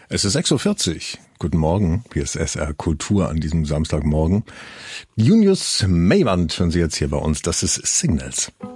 Es ist 6:40 Uhr. Guten Morgen, hier ist SR Kultur an diesem Samstagmorgen. Junius Meyvant hören Sie jetzt hier bei uns, das ist Signals.